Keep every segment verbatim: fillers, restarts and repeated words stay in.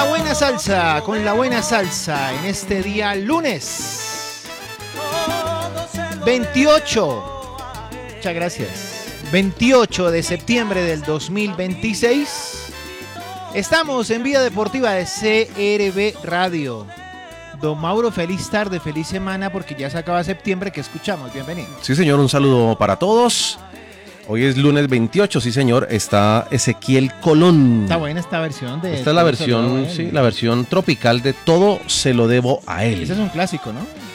la buena salsa, con la buena salsa en este día lunes veintiocho. Muchas gracias. veintiocho de septiembre del dos mil veintiséis. Estamos en Vida Deportiva de C R B Radio. Don Mauro, feliz tarde, feliz semana, porque ya se acaba septiembre. ¿Qué escuchamos? Bienvenido. Sí, señor, un saludo para todos. Hoy es lunes veintiocho, sí, señor. Está Ezequiel Colón. Está buena esta versión de... Esta es la versión, sí, la versión tropical de Todo se lo debo a él. Ese es un clásico, ¿no?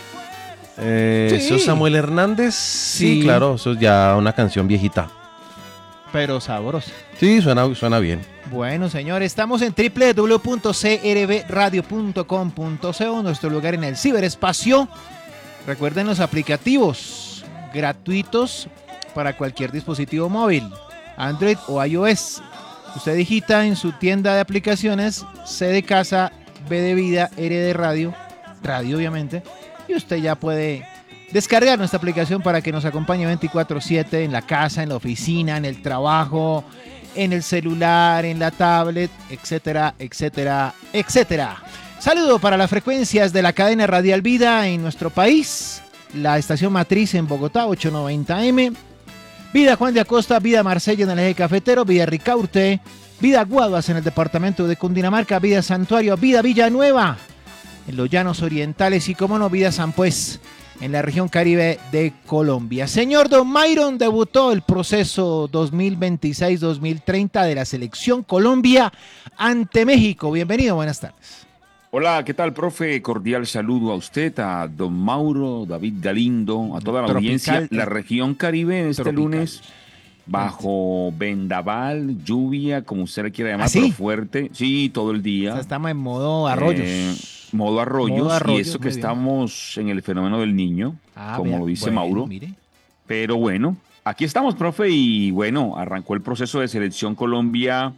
Eh, Sí. ¿Eso es Samuel Hernández? Sí, Sí. claro, eso es ya una canción viejita. Pero sabrosa. Sí, suena, suena bien. Bueno, señores, estamos en doble u doble u doble u punto c r b radio punto com punto co, nuestro lugar en el ciberespacio. Recuerden los aplicativos gratuitos para cualquier dispositivo móvil, Android o iOS. Usted digita en su tienda de aplicaciones C de casa, B de vida, R de radio, radio obviamente, y usted ya puede descargar nuestra aplicación para que nos acompañe veinticuatro siete en la casa, en la oficina, en el trabajo, en el celular, en la tablet, etcétera, etcétera, etcétera. Saludo para las frecuencias de la cadena Radial Vida en nuestro país, la estación matriz en Bogotá, ochocientos noventa eme, Vida Juan de Acosta, Vida Marsella en el eje cafetero, Vida Ricaurte, Vida Guaduas en el departamento de Cundinamarca, Vida Santuario, Vida Villanueva en los llanos orientales y, como no, Vida San Pues en la región Caribe de Colombia. Señor Don Myron, debutó el proceso dos mil veintiséis dos mil treinta de la Selección Colombia ante México. Bienvenido, buenas tardes. Hola, ¿qué tal, profe? Cordial saludo a usted, a don Mauro, David Galindo, a toda la Tropical, audiencia. La región Caribe este tropical. lunes bajo vendaval, lluvia, como usted le quiera llamar, ¿Ah, sí? pero fuerte. Sí, todo el día. O sea, estamos en modo arroyos. Eh, modo arroyos, Modo arroyos, y eso que muy bien. estamos en el fenómeno del niño, Ah, como vea, lo dice bueno, Mauro. mire. Pero bueno, aquí estamos, profe, y bueno, arrancó el proceso de Selección Colombia,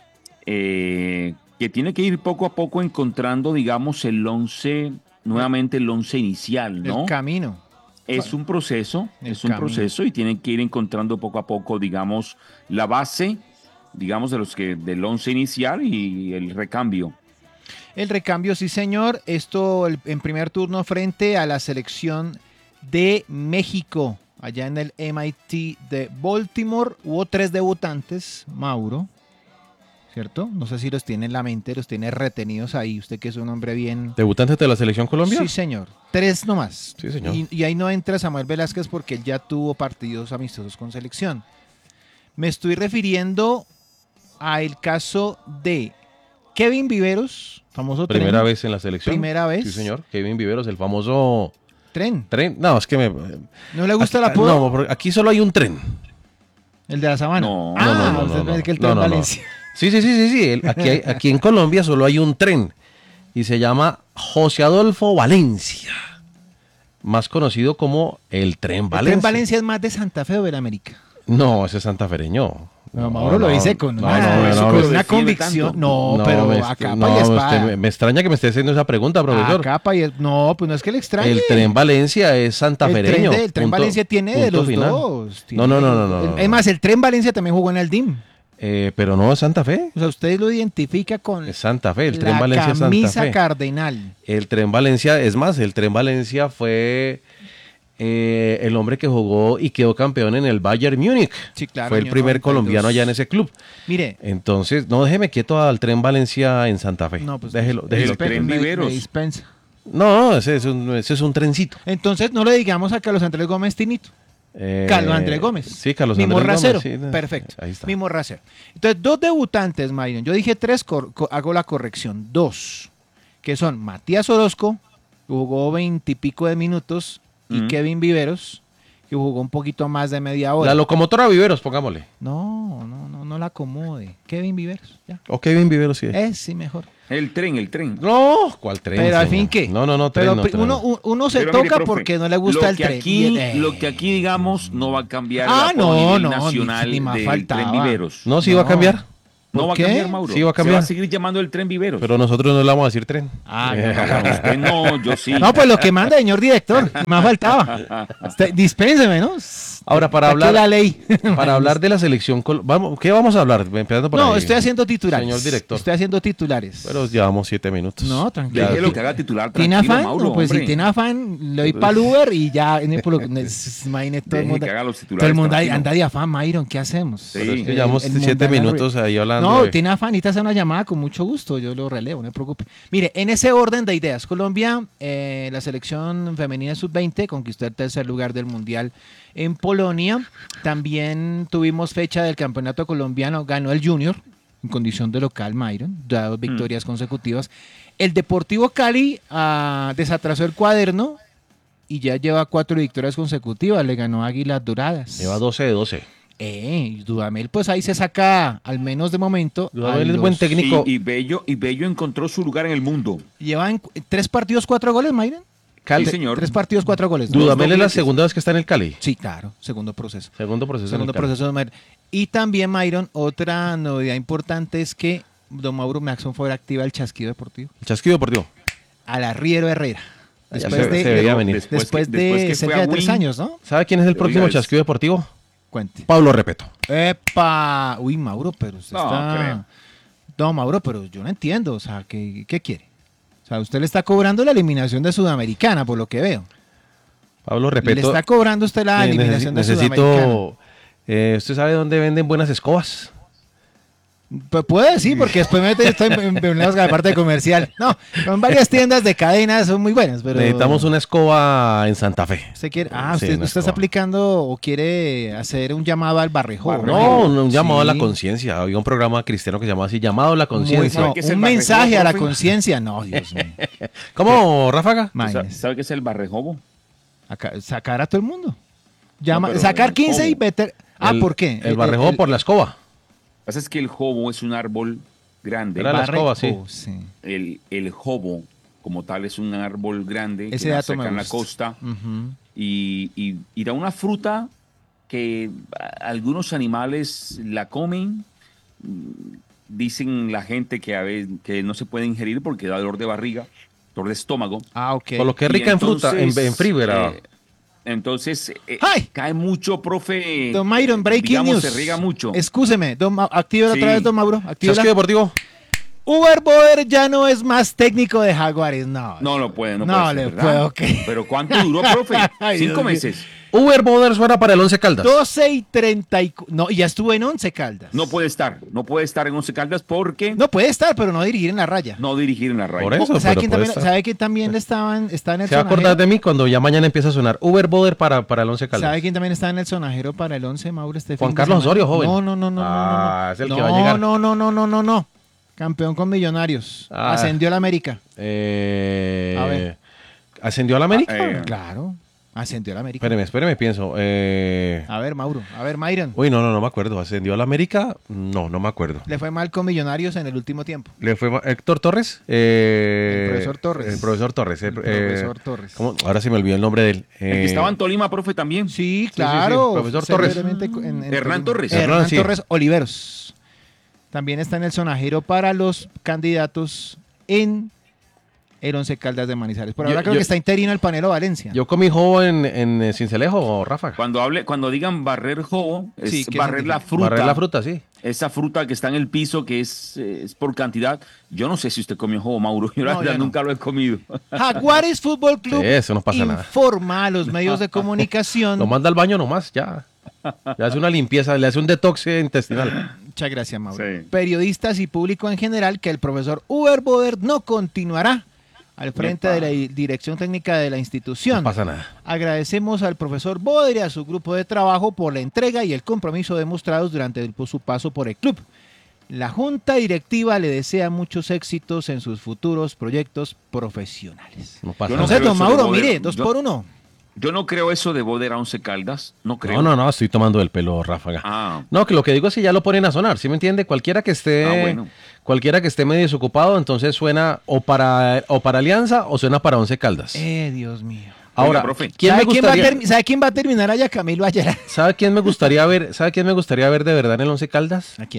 eh, que tiene que ir poco a poco encontrando, digamos, el once, nuevamente el once inicial, ¿no? El camino. Es un proceso, El es un camino. proceso y tienen que ir encontrando poco a poco, digamos, la base, digamos, de los que del once inicial y el recambio. El recambio, sí, señor. Esto el- en primer turno frente a la selección de México, allá en el M I T de Baltimore. Hubo tres debutantes, Mauro, ¿cierto? No sé si los tiene en la mente, los tiene retenidos ahí. Usted que es un hombre bien... ¿Debutante de la Selección Colombia? Sí, señor. Tres nomás. Sí, señor. Y, y ahí no entra Samuel Velázquez porque él ya tuvo partidos amistosos con selección. Me estoy refiriendo al caso de Kevin Viveros, famoso Primera tren. vez en la selección. Primera vez. Sí, señor. Kevin Viveros, el famoso Tren. tren. No, es que me... ¿No le gusta aquí, el apodo? No, porque aquí solo hay un tren. El de la sabana. No, ah, no, no, no, usted no, ve no. que el No, tren no, no. Valencia. Sí, sí, sí, sí, sí. El- Aquí, hay- aquí en Colombia solo hay un tren y se llama José Adolfo Valencia, más conocido como el Tren El Valencia. tren Valencia es más de Santa Fe o de la América. No, ese es santafereño. No, Mauro lo dice con no, una, no, no, con no, una defiende convicción. tanto. No, no, pero me- a capa no, y espada. usted me, me extraña que me esté haciendo esa pregunta, profesor. A capa y es- No, pues no es que le extrañe. El Tren Valencia es El santafereño. tren, de- el tren punto- Valencia tiene de punto los final. dos. No, no, no, no, no, no. Es más, el tren Valencia también jugó en el D I M. Eh, pero no es Santa Fe. O sea, usted lo identifica con Es Santa Fe. El Tren la Valencia es Santa camisa Fe. cardenal. El Tren Valencia, es más, el Tren Valencia fue eh, el hombre que jugó y quedó campeón en el Bayern Múnich. Sí, claro. Fue el año primer noventa y dos. colombiano allá en ese club. Mire, Entonces, no, déjeme quieto al Tren Valencia en Santa Fe. no, pues déjelo, me déjelo. el dispen- tren me- Viveros. me dispensa. No, ese es, un, ese es un trencito. Entonces no le digamos a Carlos Andrés Gómez Tinito. Eh, Carlos Andrés Gómez. Sí, Carlos Mimo Andrés Racero. Gómez. sí, no, Perfecto. Ahí está. Mimo Racero. Entonces, dos debutantes, Myron. Yo dije tres, cor- co- hago la corrección. Dos. Que son Matías Orozco, que jugó veintipico de minutos, y Mm. Kevin Viveros, que jugó un poquito más de media hora. La locomotora Viveros, pongámosle. No, no, no, no la acomode. Kevin Viveros, ya. O Kevin Viveros, sí. Es sí mejor. El tren, el tren. No, ¿cuál tren? Pero al señor? fin, ¿qué? No, no, no, tren, Pero no, pe- tren uno, no. un- uno se Pero toca mire, profe, porque no le gusta lo el que tren. Aquí, Y- eh. Lo que aquí, digamos, no va a cambiar Ah, el apodo no, a nivel no, nacional ni- ni más del faltaba. Tren Viveros. No, sí va a No. cambiar. No ¿Por va qué? a cambiar, Mauro. Sí, va a Se cambiar. va a seguir llamando el tren Viveros. Pero nosotros no le vamos a decir tren. Ah, Eh, Bueno, usted no, yo sí. No, pues lo que manda, señor director. Me faltaba. Usted, dispénseme, ¿no? Ahora, para Aquí hablar- la ley. Para hablar de la selección, col- vamos, ¿qué vamos a hablar? Empezando por No, ahí. estoy haciendo titulares. Señor director. Estoy haciendo titulares. Pero llevamos siete minutos. No, tranquilo. Ya- Déjelo que haga titular ¿Tiene tranquilo, afán? Mauro, No, pues hombre. si tiene afán, le doy para el Uber y ya. en el- por lo- Imagine todo el Deje mundo. que haga los Todo titulares el mundo ahí tranquilo. anda de afán, Myron. ¿Qué hacemos? Sí. Pero es que El- llevamos el siete mundial minutos ahí hablando. No, de- tiene afán, y te hace una llamada con mucho gusto, yo lo relevo, no se preocupe. Mire, en ese orden de ideas, Colombia, eh, la selección femenina sub veinte conquistó el tercer lugar del Mundial en Polonia. También tuvimos fecha del campeonato colombiano, ganó el Junior, en condición de local, Myron, da dos victorias consecutivas. El Deportivo Cali ah, desatrasó el cuaderno y ya lleva cuatro victorias consecutivas, le ganó a Águilas Doradas. Lleva doce de doce. Eh, y Dudamel, pues ahí se saca, al menos de momento. Dudamel a es buen los- técnico. Y, y Bello, y Bello encontró su lugar en el mundo. Llevan cu- tres partidos, cuatro goles, Mayren. Calde- Sí, señor. Tres partidos, cuatro goles. ¿no? Dudamel es la dobletes. segunda vez que está en el Cali. Sí, claro, segundo proceso. Segundo proceso. en el Segundo Cali. proceso de Mayren. Y también, Mayron, otra novedad importante es que don Mauro Maxon fue activa el Chasquido Deportivo. El Chasquido Deportivo. Al Arriero Herrera. Ya Después se- de, se veía venir. Después después que- de después que fue cerca a de tres Win. años, ¿no? ¿Sabe quién es el Oiga, próximo es- Chasquido Deportivo? Cuente. Pablo Repeto. Epa, uy, Mauro, pero usted No, está... creo. No, Mauro, pero yo no entiendo, o sea, ¿qué, qué quiere? O sea, usted le está cobrando la eliminación de Sudamericana, por lo que veo. Pablo Le Repeto. está cobrando usted la Eh, eliminación necesi- de Sudamericana. necesito. eh, ¿Usted sabe dónde venden buenas escobas? Pues puede decir, porque después me estoy en, en la parte comercial. No, son varias tiendas de cadenas, son muy buenas, pero... Necesitamos una escoba en Santa Fe. ¿Usted quiere? Ah, Sí, usted, una usted está escoba. aplicando o quiere hacer un llamado al barrejo. Barrejo. No, un, un llamado a la Sí. conciencia. Había un programa cristiano que se llamaba así, llamado a la Muy- conciencia. no, ¿Qué es el un barrejo, mensaje a la profe? conciencia. No, Dios mío. ¿Cómo, Ráfaga? ¿Sabe, Imagínese. sabe qué es el barrejobo? Acá- sacar a todo el mundo. Llama, No, pero sacar el quince y jobo. meter... Ah, El- ¿por qué? El barrejo por la escoba. Lo que pasa es que el jobo es un árbol grande. Era la escoba, sí. barrejo, sí. El, el jobo, como tal, es un árbol grande Ese que dato nace me acá en la gusta. costa Ujú. y, y- y da una fruta que a- algunos animales la comen. Mm, Dicen la gente que a veces que no se puede ingerir porque da dolor de barriga, dolor de estómago. Ah, ok. Por lo que es Y rica en fruta, en, entonces, en fibra. eh, entonces, eh, ¡Ay! cae mucho, profe. Don Myron, breaking digamos, news. se riega mucho. Excúseme, don Ma- actívela Sí. otra vez, don Mauro. Actívela. Chasquido Deportivo. Uber Boder ya no es más técnico de Jaguares, no. No lo puede, no, No puede ser, le ¿verdad? puedo creer. Pero ¿cuánto duró, profe? Ay, Cinco Dios mío. meses. Uber Boder suena para el Once Caldas. doce y treinta y... cu- No, y ya estuvo en Once Caldas. No puede estar, no puede estar en Once Caldas porque no, No puede estar, pero no dirigir en la raya. dirigir en la raya. Por eso. ¿Sabe pero quién puede también, estar. ¿sabe quién también estaban, está en el Se va a acordar sonajero? de mí cuando ya mañana empieza a sonar Uber Boder para, para el Once Caldas. ¿Sabe quién también está en el sonajero para el once, Mauro? Este Juan fin de Carlos semana? Osorio, joven. No, no, no, no, Ah, no, no. es el no, que va a llegar. No, no, no, no, no, no. Campeón con Millonarios. Ah. Ascendió al América. Eh, A ver. ¿Ascendió a la América? Ah, eh. Claro. Ascendió al América. Espéreme, espéreme, pienso. Eh, A ver, Mauro. A ver, Myron. Uy, no, no, no me acuerdo. ¿Ascendió a la América? No, no me acuerdo. Le fue mal con Millonarios en el último tiempo. ¿Le fue ma- Héctor Torres? Eh, El profesor Torres. El profesor Torres. eh, El eh, profesor Torres. ¿cómo? Ahora se me olvidó el nombre de él. El Eh, que estaba en Tolima, profe, también. Sí, sí, claro. sí, profesor Torres. Célebremente en- en Hernán Tolima. Torres. Hernán Hernán, sí. Torres Oliveros. También está en el sonajero para los candidatos en el Once Caldas de Manizales. Por Yo- ahora creo yo- que está interino el Panelo Valencia. Yo comí joven en, en eh, Cincelejo, Ráfaga. Cuando hable, cuando digan barrer jobo, es Sí, ¿qué barrer significa? la fruta. Barrer la fruta, sí. Esa fruta que está en el piso, que es, eh, es por cantidad. Yo no sé si usted comió jobo, Mauro. Yo la No, verdad yo no. nunca lo he comido. Jaguares Fútbol Club Sí, eso no pasa nada. informa a los medios de comunicación. Lo manda al baño nomás, ya. Le hace una limpieza, le hace un detox eh, intestinal. Muchas gracias, Mauro. Sí. Periodistas y público en general que el profesor Uber Boder no continuará al frente Epa. de la di- dirección técnica de la institución. No pasa nada. Agradecemos al profesor Boder y a su grupo de trabajo por la entrega y el compromiso demostrados durante el- su paso por el club. La junta directiva le desea muchos éxitos en sus futuros proyectos profesionales. No pasa Yo No no sé, nada. creo don eso de Mauro, Boder. mire, dos Yo- por uno. Yo no creo eso de Boder a Once Caldas. No creo. No, no, no, estoy tomando el pelo, Ráfaga. Ah, No, que lo que digo es que ya lo ponen a sonar, ¿sí me entiende? Cualquiera que esté, Ah, bueno. cualquiera que esté medio desocupado, entonces suena o para o para Alianza o suena para Once Caldas. Eh, Dios mío. Ahora, Oiga, profe. ¿quién me ¿Sabe quién, va a gustaría, termi- ¿Sabe quién va a terminar allá? Camilo Ayala. ¿sabe quién me gustaría ver? ¿Sabe quién me gustaría ver de verdad en el Once Caldas? ¿A quién?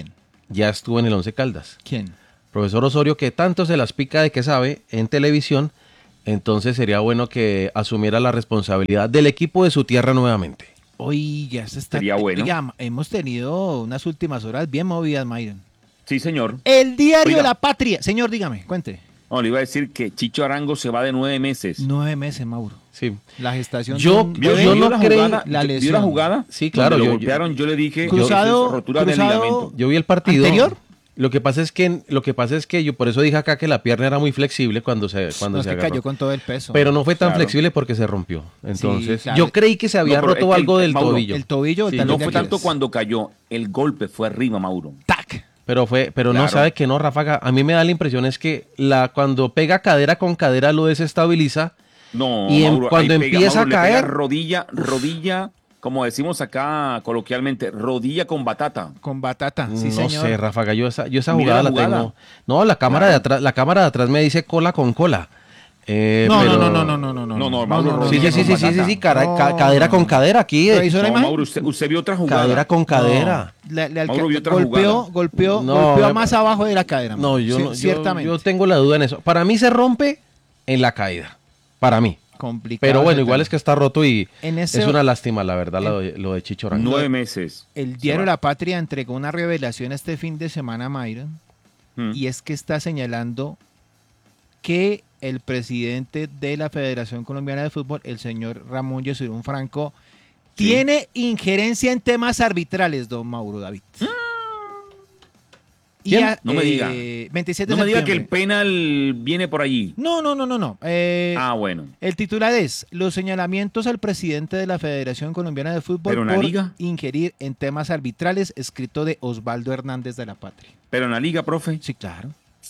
ya estuvo en el Once Caldas. ¿Quién? Profesor Osorio, que tanto se las pica de que sabe en televisión, entonces sería bueno que asumiera la responsabilidad del equipo de su tierra nuevamente. Oiga, se está... Sería bueno. Oiga, hemos tenido unas últimas horas bien movidas, Myron. Sí, señor. El diario Oiga. de la patria. Señor, dígame, cuente. No, le iba a decir que Chicho Arango se va de nueve meses. Nueve meses, Mauro. Sí. La gestación. Yo- de un ¿Vio, bebé, yo vio no la creo- jugada? la ¿Vio la lesión. jugada? Sí, claro, Cuando yo- lo golpearon, yo le dije Cruzado- "Eso es rotura del cruzado- ligamento". Yo vi el partido. ¿Anterior? Lo que pasa es que lo que pasa es que yo por eso dije acá que la pierna era muy flexible cuando se cuando No, es se que agarró. cayó con todo el peso. Pero no fue tan Claro. flexible porque se rompió. Entonces, claro. yo creí que se había No, pero roto es que algo el- del Mauro, tobillo. el tobillo, el Sí, talón No de fue tanto Aquiles. cuando cayó, el golpe fue arriba, Mauro. ¡Tac! Pero fue, pero no Claro. sabe que no, Ráfaga. A mí me da la impresión es que la cuando pega cadera con cadera lo desestabiliza. No, Y en- Mauro, cuando ahí pega, empieza Mauro, a le pega caer- rodilla, rodilla, como decimos acá coloquialmente, rodilla con batata. Con batata, sí, no señor. sé, Ráfaga, yo esa, yo esa Mira jugada la la, jugada. tengo. No, la cámara Claro. de atrás, la cámara de atrás me dice cola con cola. Eh, No, pero- no, no, no, no, no, no, No, no, Mauro, Sí, sí, rodilla sí, con sí, sí, sí, batata. sí, cara- No, ca- cadera no, con no. cadera aquí. Pero eh, hizo la No, imagen. Mauro, usted, usted vio otra jugada. cadera con cadera. Le- le alca- Mauro vio otra golpeó, jugada. golpeó, No, golpeó eh, más abajo de la cadera. No, Mauro. yo, Sí, no, yo- ciertamente. yo tengo la duda en eso. Para mí se rompe en la caída. Para mí. Complicado Pero bueno, ese igual tema. es que está roto y En ese- es una lástima, la verdad, lo de, lo de Chicho Arango. Nueve meses. El Se diario va. La Patria entregó una revelación este fin de semana, Myron, Mm. y es que está señalando que el presidente de la Federación Colombiana de Fútbol, el señor Ramón Yesurún Franco, Sí. tiene injerencia en temas arbitrales, don Mauro David. Y ¿Quién? a- No me diga. eh, veintisiete No de me diga que el septiembre. penal viene por allí. No, no, no, no, no. Eh, Ah, bueno. El titular es los señalamientos al presidente de la Federación Colombiana de Fútbol ¿Pero en la por liga? ingerir en temas arbitrales, escrito de Osvaldo Hernández de la Patria. Pero en la liga, profe. Sí, claro.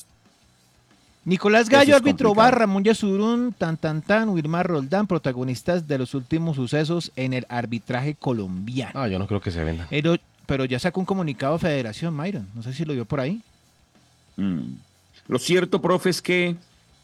Nicolás Eso Gallo, es árbitro complicado. bar, Ramón Yesurún, Tan Tan Tan, Wilmar Roldán, protagonistas de los últimos sucesos en el arbitraje colombiano. Ah, yo no creo que se vendan. Pero, pero ya sacó un comunicado Federación, Myron. No sé si lo vio por ahí. Mm. Lo cierto, profe, es que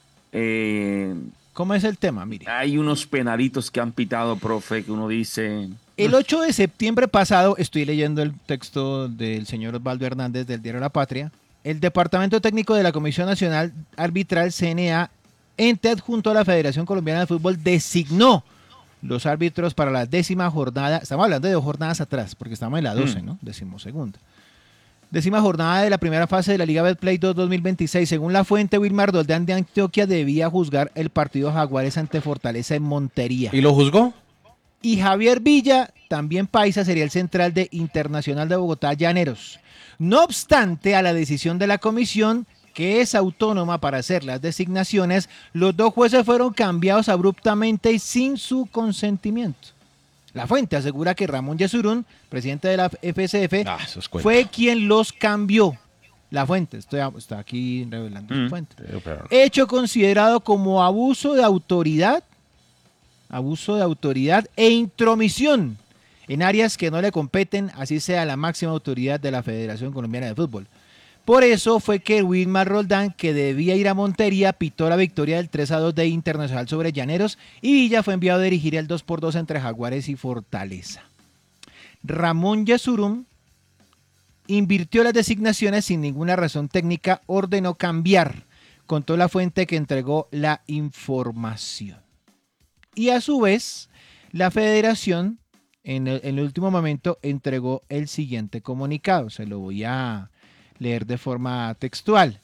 eh, ¿Cómo es el tema? Mire. hay unos penalitos que han pitado, profe, que uno dice... El ocho de septiembre pasado, estoy leyendo el texto del señor Osvaldo Hernández del diario La Patria, el Departamento Técnico de la Comisión Nacional Arbitral, C N A, ente adjunto a la Federación Colombiana de Fútbol, designó los árbitros para la décima jornada. Estamos hablando de dos jornadas atrás, porque estamos en la doce, Mm. ¿no? Decimosegunda. Décima jornada de la primera fase de la Liga Betplay dos dos mil veintiséis. Según la fuente, Wilmar Roldán de Antioquia debía juzgar el partido Jaguares ante Fortaleza en Montería. ¿Y lo juzgó? Y Javier Villa, también paisa, sería el central de Internacional de Bogotá, Llaneros. No obstante, a la decisión de la comisión, que es autónoma para hacer las designaciones, los dos jueces fueron cambiados abruptamente y sin su consentimiento. La fuente asegura que Ramón Yesurún, presidente de la F S F, Ah, eso es cuento. fue quien los cambió. La fuente, estoy, está aquí revelando Mm. la fuente. Eh, pero- Hecho considerado como abuso de autoridad, abuso de autoridad e intromisión en áreas que no le competen, así sea la máxima autoridad de la Federación Colombiana de Fútbol. Por eso fue que Wilmar Roldán, que debía ir a Montería, pitó la victoria del tres a dos de Internacional sobre Llaneros y Villa fue enviado a dirigir el dos por dos entre Jaguares y Fortaleza. Ramón Yesurún invirtió las designaciones sin ninguna razón técnica, ordenó cambiar, contó la fuente que entregó la información. Y a su vez, la federación en el, en el último momento entregó el siguiente comunicado. Se lo voy a leer de forma textual.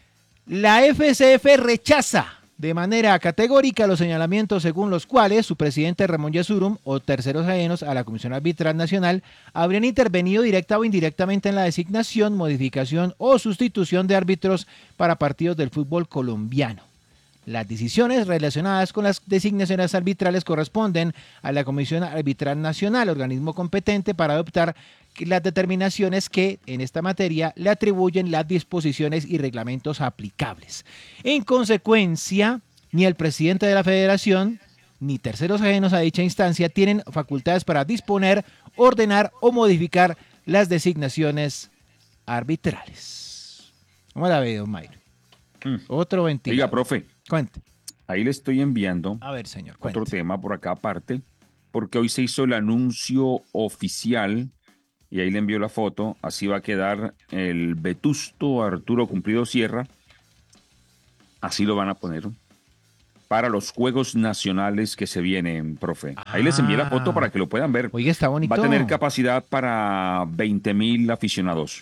La F S F rechaza de manera categórica los señalamientos según los cuales su presidente Ramón Yesurún o terceros ajenos a la Comisión Arbitral Nacional habrían intervenido directa o indirectamente en la designación, modificación o sustitución de árbitros para partidos del fútbol colombiano. Las decisiones relacionadas con las designaciones arbitrales corresponden a la Comisión Arbitral Nacional, organismo competente para adoptar las determinaciones que en esta materia le atribuyen las disposiciones y reglamentos aplicables. En consecuencia, ni el presidente de la federación ni terceros ajenos a dicha instancia tienen facultades para disponer, ordenar o modificar las designaciones arbitrales. ¿Cómo la ve, don Mayro? Mm. Otro veintiuno. Oiga, profe, Cuente. ahí le estoy enviando A ver, señor, cuente. otro tema por acá aparte, porque hoy se hizo el anuncio oficial y ahí le envió la foto, así va a quedar el vetusto Arturo Cumplido Sierra, así lo van a poner para los Juegos Nacionales que se vienen, profe. Ahí les envié la foto para que lo puedan ver. Oye, está bonito. Va a tener capacidad para veinte mil aficionados.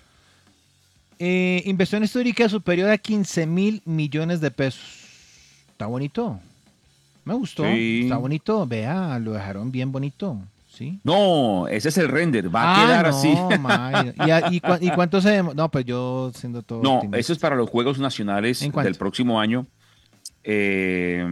Eh, inversión histórica superior a quince mil millones de pesos. Está bonito. Me gustó. Sí. Está bonito. Vea, lo dejaron bien bonito. ¿Sí? No, ese es el render, va a Ah, quedar no, así. Mayron. ¿Y, a- y, cua- y cuánto se demora? No, pues yo siendo todo. No, optimista. eso es para los Juegos Nacionales ¿En cuánto? del próximo año. Eh,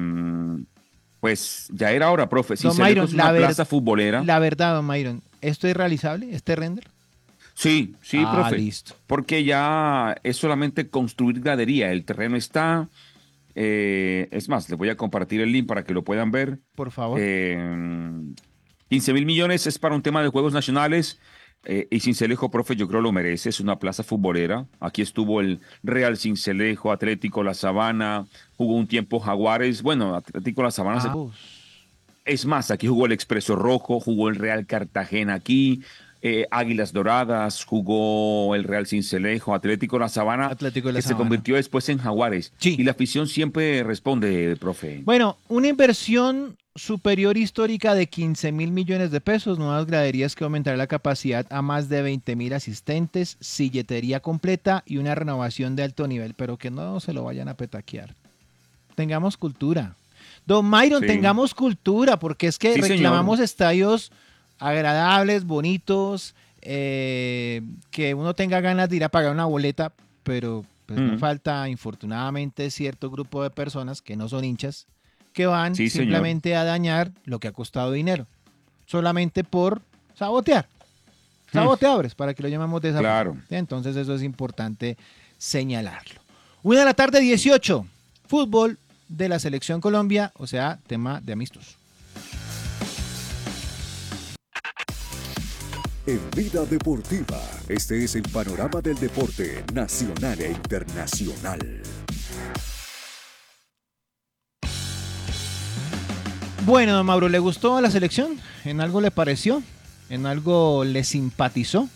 pues ya era hora, profe. Si Don se Mayron, es una la ver- plaza futbolera. La verdad, don Mayron, ¿esto es realizable? ¿Este render? Sí, sí, Ah, profe. listo. Porque ya es solamente construir gradería. El terreno está. eh, es más, les voy a compartir el link para que lo puedan ver. Por favor. Eh, quince mil millones es para un tema de Juegos Nacionales. Eh, y Sincelejo, profe, yo creo lo merece. Es una plaza futbolera. Aquí estuvo el Real Sincelejo, Atlético La Sabana. Jugó un tiempo Jaguares. Bueno, Atlético La Sabana. se- Ah, pues. Es más, aquí jugó el Expreso Rojo, jugó el Real Cartagena aquí. eh, Águilas Doradas, jugó el Real Sincelejo, Atlético La Sabana, Atlético de la que se Sabana. convirtió después en Jaguares. Sí. Y la afición siempre responde, profe. Bueno, una inversión superior histórica de quince mil millones de pesos, nuevas graderías que aumentará la capacidad a más de veinte mil asistentes, silletería completa y una renovación de alto nivel, pero que no se lo vayan a petaquear. Tengamos cultura. Don Mayron, Sí. tengamos cultura, porque es que Sí, reclamamos señor. estadios agradables, bonitos, eh, que uno tenga ganas de ir a pagar una boleta, pero pues no Mm. falta, infortunadamente, cierto grupo de personas que no son hinchas, que van Sí, señor. simplemente a dañar lo que ha costado dinero, solamente por sabotear. Saboteadores, para que lo llamemos de esa Claro. forma. Entonces eso es importante señalarlo. Una de la tarde, dieciocho. Fútbol de la Selección Colombia, o sea, tema de amistos. En Vida Deportiva, este es el panorama del deporte nacional e internacional. Bueno, don Mauro, ¿le gustó la selección? ¿En algo le pareció? ¿En algo le simpatizó?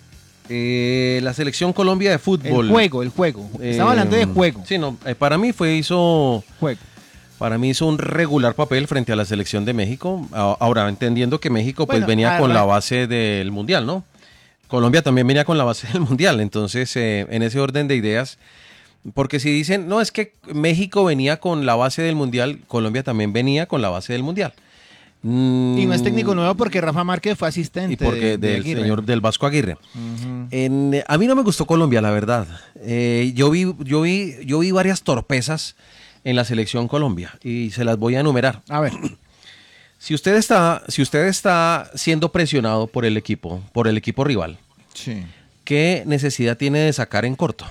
Eh, la selección Colombia de fútbol. El juego, el juego. Estaba Eh, hablando de juego. Sí, no, eh, para mí fue hizo Juego. para mí hizo un regular papel frente a la selección de México. A- Ahora entendiendo que México pues Bueno, venía con arran- la base del mundial, ¿no? Colombia también venía con la base del mundial, entonces eh, en ese orden de ideas, porque si dicen, no, es que México venía con la base del mundial, Colombia también venía con la base del mundial. Mm, Y no es técnico nuevo porque Rafa Márquez fue asistente. y porque de- de del Aguirre. señor del Vasco Aguirre. Ujú. En, eh, a mí no me gustó Colombia, la verdad. Eh, yo vi, yo vi, yo vi varias torpezas en la selección Colombia y se las voy a enumerar. A ver, Si usted está, si usted está siendo presionado por el equipo, por el equipo rival, sí. ¿qué necesidad tiene de sacar en corto?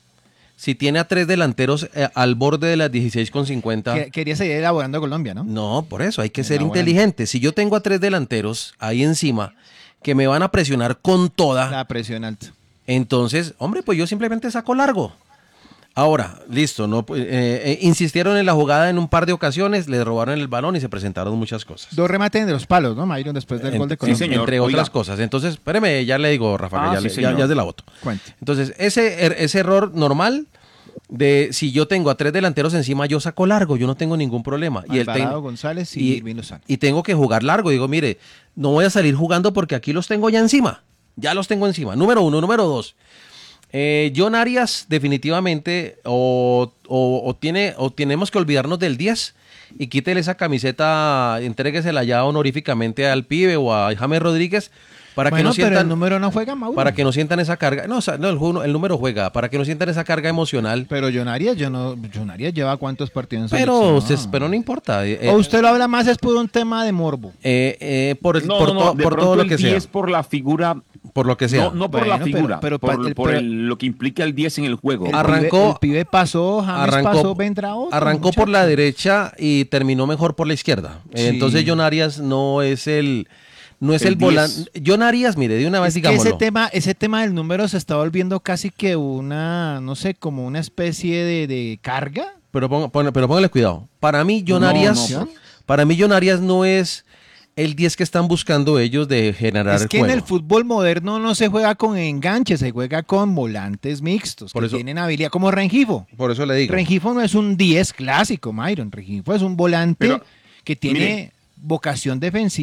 Si tiene a tres delanteros eh, al borde de las dieciséis con cincuenta. Que- Quería seguir elaborando Colombia, ¿no? No, por eso hay que ser Elaborando. inteligente. Si yo tengo a tres delanteros ahí encima que me van a presionar con toda, La presión alta. entonces, hombre, pues yo simplemente saco largo. Ahora, listo, no, pues, eh, eh, insistieron en la jugada en un par de ocasiones, le robaron el balón y se presentaron muchas cosas. Dos remates de los palos, ¿no, Mayron? Después del En- gol de sí, Colombia. señor. Entre Oiga. otras cosas. Entonces, espéreme, ya le digo, Rafa, Ah, que ya, sí, le- ya, señor. ya es de la voto. Cuente. Entonces, ese, er- ese error normal de si yo tengo a tres delanteros encima, yo saco largo, yo no tengo ningún problema. Y, el Alvarado, tec- González y, y, Irving Lozano. y tengo que jugar largo. Digo, mire, no voy a salir jugando porque aquí los tengo ya encima. Ya los tengo encima. Número uno. Número dos. Eh, John Arias, definitivamente, o, o- o tiene, o tenemos que olvidarnos del diez y quítele esa camiseta, entréguesela ya honoríficamente al pibe o a James Rodríguez para que Bueno, no pero sientan. el número no juega, Mauro. Para que no sientan esa carga. No, o sea, no, el, ju- el número juega. Para que no sientan esa carga emocional. Pero John Arias, yo no, John Arias lleva cuántos partidos en Pero, selección? usted- pero no importa. eh, eh, O usted lo habla más es por un tema de morbo. eh, eh, por el- No, por, no, no, to- de por pronto todo lo el que sea. diez por la figura, Por lo que sea. no, no por la Bueno, pero- figura, pero por, pa- el- por pero- el- lo que implica el diez en el juego. El Arrancó- pibe, el pibe pasó, James arrancó, pasó, vendrá otro. arrancó por la derecha y terminó mejor por la izquierda. Eh, Sí. Entonces John Arias no es el no es El el, volante. John Arias, mire, de una vez Es que digámoslo. ese tema, ese tema del número se está volviendo casi que una, no sé, como una especie de, de carga. Pero, ponga- ponga- pero póngale cuidado. Para mí John No, Arias, no, para mí John Arias no es el diez que están buscando ellos de generar Es el que juego. en el fútbol moderno no se juega con enganches, se juega con volantes mixtos, Por que eso- tienen habilidad, como Rengifo. Por eso le digo. Rengifo no es un diez clásico, Myron. Rengifo es un volante Pero, que tiene mire. vocación defensiva.